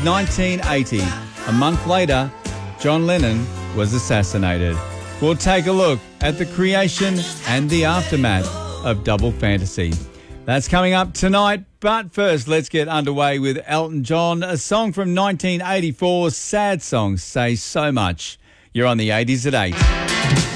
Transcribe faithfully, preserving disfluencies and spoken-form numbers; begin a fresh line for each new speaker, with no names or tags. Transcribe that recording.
nineteen eighty. A month later, John Lennon was assassinated. We'll take a look at the creation and the aftermath of Double Fantasy. That's coming up tonight, but first let's get underway with Elton John, a song from nineteen eighty-four, sad song, Say So Much. You're on the eighties at eight.